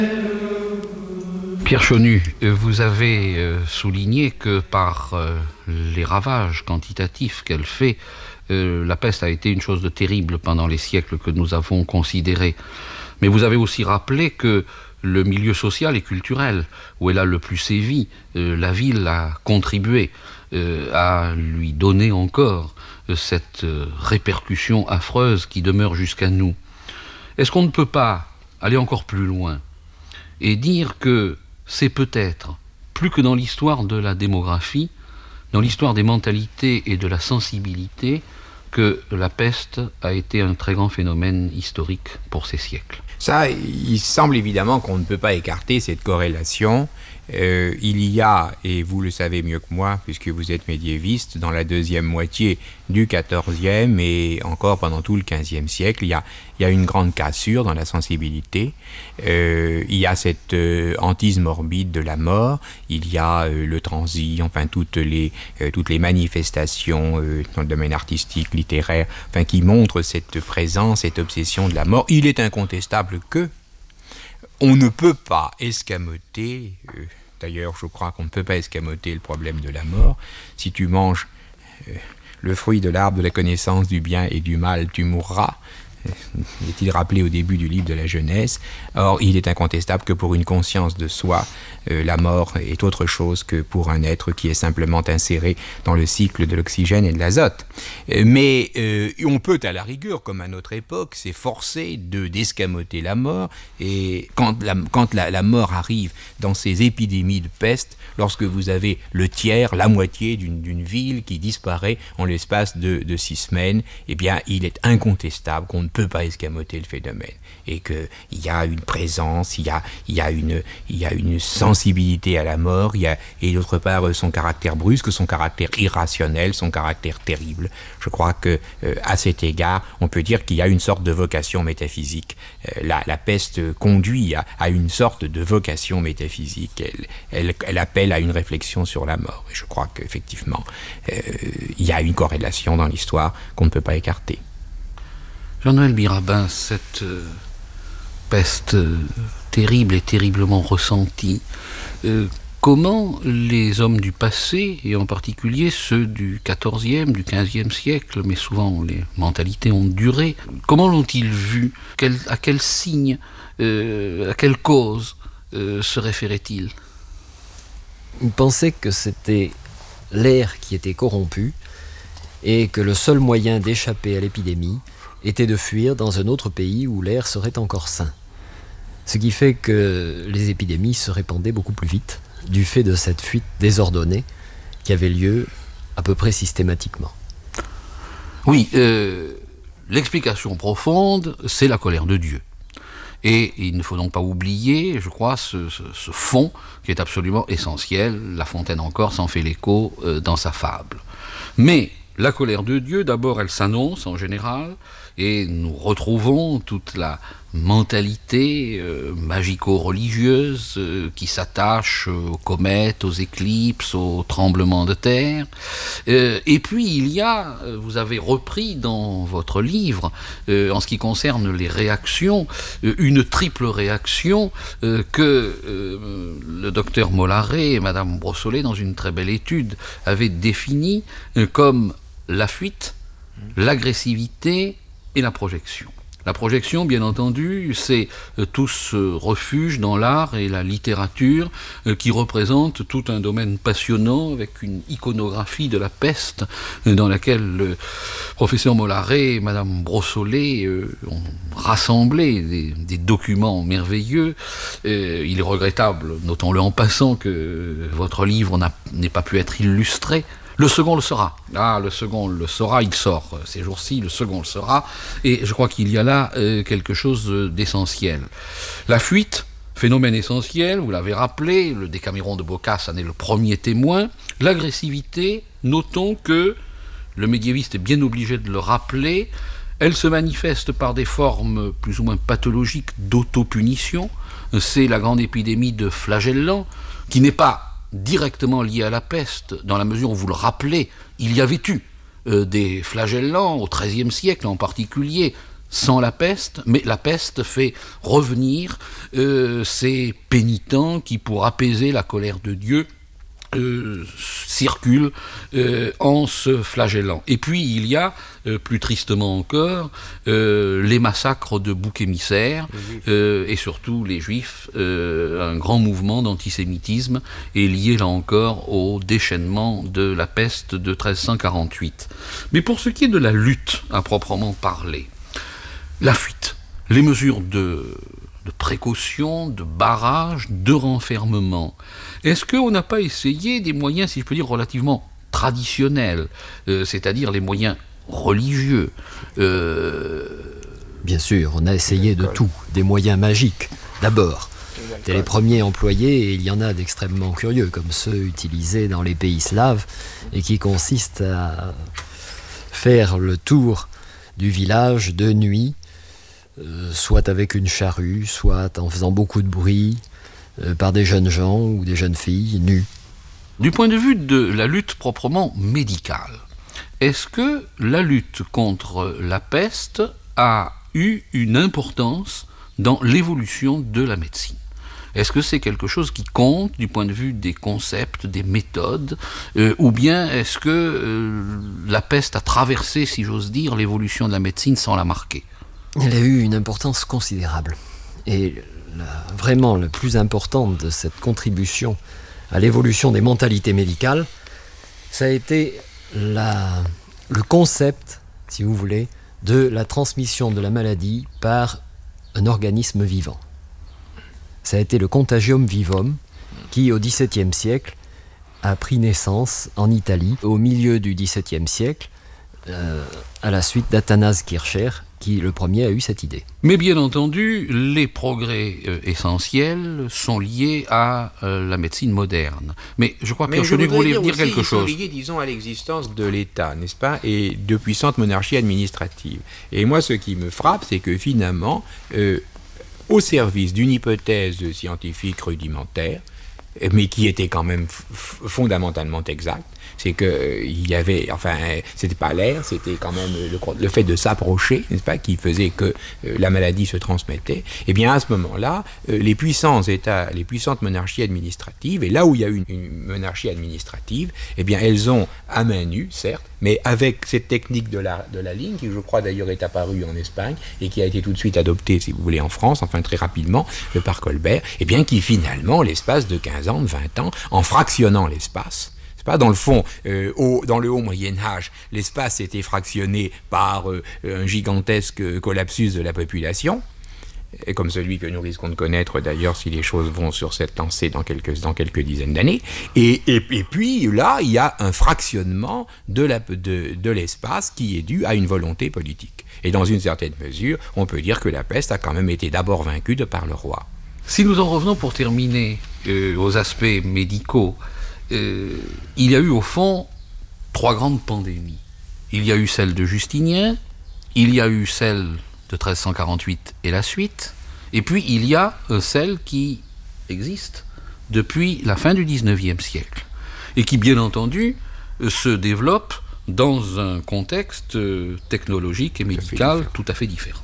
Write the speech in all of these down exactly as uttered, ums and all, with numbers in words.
Pierre Chonu, vous avez souligné que par les ravages quantitatifs qu'elle fait, la peste a été une chose de terrible pendant les siècles que nous avons considérés. Mais vous avez aussi rappelé que le milieu social et culturel, où elle a le plus sévi, la ville a contribué à lui donner encore cette répercussion affreuse qui demeure jusqu'à nous. Est-ce qu'on ne peut pas aller encore plus loin et dire que c'est peut-être, plus que dans l'histoire de la démographie, dans l'histoire des mentalités et de la sensibilité, que la peste a été un très grand phénomène historique pour ces siècles? Ça, il semble évidemment qu'on ne peut pas écarter cette corrélation. Euh, il y a, et vous le savez mieux que moi, puisque vous êtes médiéviste, dans la deuxième moitié du quatorzième et encore pendant tout le quinzième siècle, il y a, il y a une grande cassure dans la sensibilité. Euh, il y a cette euh, hantise morbide de la mort, il y a euh, le transi, enfin toutes les, euh, toutes les manifestations euh, dans le domaine artistique, littéraire, enfin qui montrent cette présence, cette obsession de la mort. Il est incontestable que on ne peut pas escamoter, euh, d'ailleurs je crois qu'on ne peut pas escamoter le problème de la mort. Si tu manges euh, le fruit de l'arbre de la connaissance du bien et du mal, tu mourras. Est-il rappelé au début du livre de la Genèse. Or, il est incontestable que pour une conscience de soi, euh, la mort est autre chose que pour un être qui est simplement inséré dans le cycle de l'oxygène et de l'azote. Euh, mais euh, on peut, à la rigueur, comme à notre époque, s'efforcer de d'escamoter la mort. Et quand la, quand la, la mort arrive dans ces épidémies de peste, lorsque vous avez le tiers, la moitié d'une, d'une ville qui disparaît en l'espace de, de six semaines, eh bien, il est incontestable qu'on ne peut pas escamoter le phénomène et qu'il y a une présence, il y a, il y a, une, il y a une sensibilité à la mort, il y a, et d'autre part son caractère brusque, son caractère irrationnel, son caractère terrible. Je crois que euh, à cet égard, on peut dire qu'il y a une sorte de vocation métaphysique. Euh, la, la peste conduit à, à une sorte de vocation métaphysique. Elle, elle, elle appelle à une réflexion sur la mort. Et je crois qu'effectivement, euh, il y a une corrélation dans l'histoire qu'on ne peut pas écarter. Jean-Noël Biraben, cette euh, peste euh, terrible et terriblement ressentie, euh, comment les hommes du passé, et en particulier ceux du quatorzième, du quinzième siècle, mais souvent les mentalités ont duré, comment l'ont-ils vu? Quel, à quel signe, euh, à quelle cause euh, se référait-il? Ils pensaient que c'était l'air qui était corrompu et que le seul moyen d'échapper à l'épidémie était de fuir dans un autre pays où l'air serait encore sain. Ce qui fait que les épidémies se répandaient beaucoup plus vite, du fait de cette fuite désordonnée qui avait lieu à peu près systématiquement. Oui, euh, l'explication profonde, c'est la colère de Dieu. Et il ne faut donc pas oublier, je crois, ce, ce, ce fond qui est absolument essentiel. La Fontaine encore s'en fait l'écho euh, dans sa fable. Mais la colère de Dieu, d'abord, elle s'annonce en général, et nous retrouvons toute la mentalité euh, magico-religieuse euh, qui s'attache aux comètes, aux éclipses, aux tremblements de terre. Euh, et puis il y a, vous avez repris dans votre livre, euh, en ce qui concerne les réactions, euh, une triple réaction euh, que euh, le docteur Mollaret et Madame Brossolet, dans une très belle étude, avaient définie euh, comme la fuite, l'agressivité et la projection. La projection, bien entendu, c'est euh, tout ce refuge dans l'art et la littérature euh, qui représente tout un domaine passionnant avec une iconographie de la peste euh, dans laquelle le professeur Mollaret et Madame Brossolet euh, ont rassemblé des, des documents merveilleux. Euh, il est regrettable, notons-le en passant, que votre livre n'a, n'ait pas pu être illustré. Le second le sera. Ah, le second le sera, il sort ces jours-ci, le second le sera. Et je crois qu'il y a là euh, quelque chose d'essentiel. La fuite, phénomène essentiel, vous l'avez rappelé, le Décaméron de Boccace en est le premier témoin. L'agressivité, notons que, le médiéviste est bien obligé de le rappeler, elle se manifeste par des formes plus ou moins pathologiques d'autopunition. C'est la grande épidémie de flagellants, qui n'est pas directement lié à la peste, dans la mesure où vous le rappelez, il y avait eu euh, des flagellants au treizième siècle en particulier, sans la peste, mais la peste fait revenir euh, ces pénitents qui, pour apaiser la colère de Dieu, Euh, circule euh, en se flagellant. Et puis il y a, euh, plus tristement encore, euh, les massacres de boucs émissaires, euh, et surtout les Juifs. Euh, un grand mouvement d'antisémitisme est lié là encore au déchaînement de la peste de treize cent quarante-huit. Mais pour ce qui est de la lutte à proprement parler, la fuite, les mesures de, de précaution, de barrage, de renfermement, est-ce qu'on n'a pas essayé des moyens, si je peux dire, relativement traditionnels, euh, c'est-à-dire les moyens religieux euh... Bien sûr, on a essayé de tout, des moyens magiques, d'abord. C'était les premiers employés, et il y en a d'extrêmement curieux, comme ceux utilisés dans les pays slaves, et qui consistent à faire le tour du village de nuit, euh, soit avec une charrue, soit en faisant beaucoup de bruit, euh, par des jeunes gens ou des jeunes filles nues. Du point de vue de la lutte proprement médicale, est-ce que la lutte contre la peste a eu une importance dans l'évolution de la médecine? Est-ce que c'est quelque chose qui compte du point de vue des concepts, des méthodes, euh, ou bien est-ce que euh, la peste a traversé, si j'ose dire, l'évolution de la médecine sans la marquer? Elle a eu une importance considérable. Et la, vraiment la plus importante de cette contribution à l'évolution des mentalités médicales, ça a été la, le concept, si vous voulez, de la transmission de la maladie par un organisme vivant. Ça a été le contagium vivum qui, au dix-septième siècle, a pris naissance en Italie, au milieu du dix-septième siècle, euh, à la suite d'Athanase Kircher, qui le premier a eu cette idée. Mais bien entendu, les progrès euh, essentiels sont liés à euh, la médecine moderne. Mais je crois que Pierre Chenu voulait dire, dire quelque ils chose. Sont liés, disons, à l'existence de l'État, n'est-ce pas, et de puissantes monarchies administratives. Et moi, ce qui me frappe, c'est que finalement, euh, au service d'une hypothèse scientifique rudimentaire, mais qui était quand même f- fondamentalement exacte, c'est qu'il euh, y avait, enfin, c'était pas l'air, c'était quand même le, le fait de s'approcher, n'est-ce pas, qui faisait que euh, la maladie se transmettait. Et bien à ce moment-là, euh, les puissants États, les puissantes monarchies administratives, et là où il y a une, une monarchie administrative, eh bien elles ont à main nue, certes, mais avec cette technique de la, de la ligne, qui je crois d'ailleurs est apparue en Espagne, et qui a été tout de suite adoptée, si vous voulez, en France, enfin très rapidement, par Colbert, et bien qui finalement, l'espace de quinze ans, de vingt ans, en fractionnant l'espace, c'est pas dans le fond, euh, au, dans le haut Moyen-Âge, l'espace était fractionné par euh, un gigantesque collapsus de la population, et comme celui que nous risquons de connaître d'ailleurs si les choses vont sur cette lancée dans quelques, dans quelques dizaines d'années. Et, et, et puis là, il y a un fractionnement de, la, de, de l'espace qui est dû à une volonté politique. Et dans une certaine mesure, on peut dire que la peste a quand même été d'abord vaincue de par le roi. Si nous en revenons pour terminer euh, aux aspects médicaux, euh, il y a eu au fond trois grandes pandémies. Il y a eu celle de Justinien, il y a eu celle de treize cent quarante-huit et la suite, et puis il y a euh, celle qui existe depuis la fin du dix-neuvième siècle, et qui bien entendu euh, se développe dans un contexte euh, technologique et médical tout à fait différent.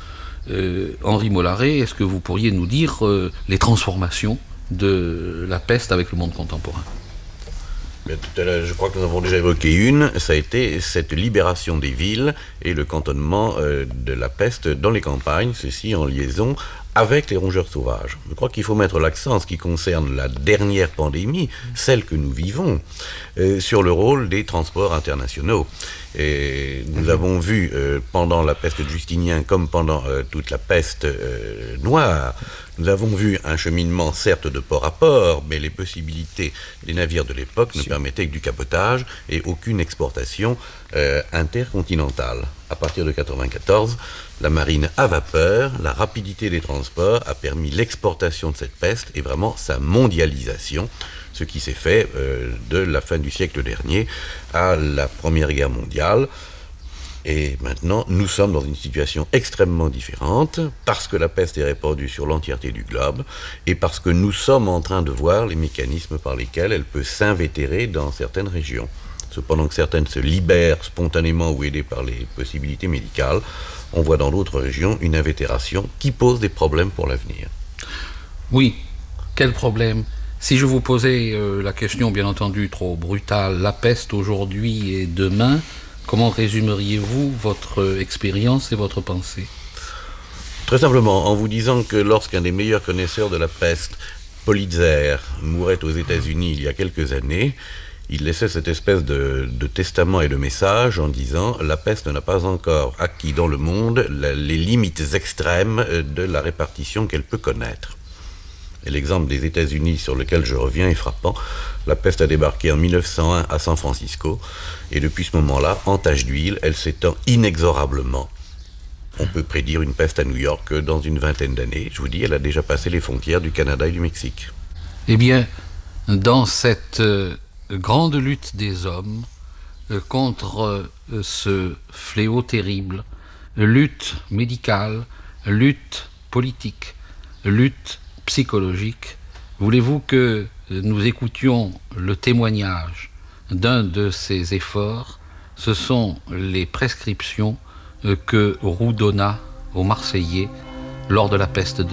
Euh, Henri Mollaret, est-ce que vous pourriez nous dire euh, les transformations de la peste avec le monde contemporain? Bien, tout à l'heure, je crois que nous avons déjà évoqué une, ça a été cette libération des villes et le cantonnement euh, de la peste dans les campagnes, ceci en liaison avec les rongeurs sauvages. Je crois qu'il faut mettre l'accent en ce qui concerne la dernière pandémie, celle que nous vivons, euh, sur le rôle des transports internationaux. Et nous avons vu euh, pendant la peste de Justinien comme pendant euh, toute la peste euh, noire, nous avons vu un cheminement certes de port à port, mais les possibilités des navires de l'époque ne permettaient que du cabotage et aucune exportation euh, intercontinentale. À partir de mille neuf cent quatre-vingt-quatorze, la marine à vapeur, la rapidité des transports a permis l'exportation de cette peste et vraiment sa mondialisation, ce qui s'est fait euh, de la fin du siècle dernier à la Première Guerre mondiale. Et maintenant, nous sommes dans une situation extrêmement différente parce que la peste est répandue sur l'entièreté du globe et parce que nous sommes en train de voir les mécanismes par lesquels elle peut s'invétérer dans certaines régions. cependant que certaines se libèrent spontanément ou aidées par les possibilités médicales, on voit dans d'autres régions une invétération qui pose des problèmes pour l'avenir. Oui, quel problème? Si je vous posais euh, la question, bien entendu, trop brutale, la peste aujourd'hui et demain, comment résumeriez-vous votre expérience et votre pensée? Très simplement, en vous disant que lorsqu'un des meilleurs connaisseurs de la peste, Politzer, mourait aux États-Unis il y a quelques années, il laissait cette espèce de, de testament et de message en disant « La peste n'a pas encore acquis dans le monde la, les limites extrêmes de la répartition qu'elle peut connaître ». Et l'exemple des États-Unis sur lequel je reviens est frappant. La peste a débarqué en mille neuf cent un à San Francisco, et depuis ce moment-là, en tache d'huile, elle s'étend inexorablement. On peut prédire une peste à New York dans une vingtaine d'années. Je vous dis, elle a déjà passé les frontières du Canada et du Mexique. Eh bien, dans cette euh, grande lutte des hommes euh, contre euh, ce fléau terrible, lutte médicale, lutte politique, lutte psychologique, voulez-vous que nous écoutions le témoignage d'un de ces efforts? Ce sont les prescriptions que Roux donna aux Marseillais lors de la peste de